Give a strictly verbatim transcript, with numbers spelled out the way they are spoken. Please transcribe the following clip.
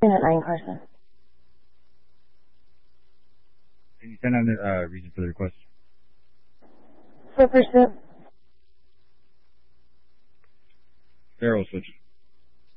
Unit nine, Carson. Can you send out the uh, reason for the request? For pursuit. Barrel switch.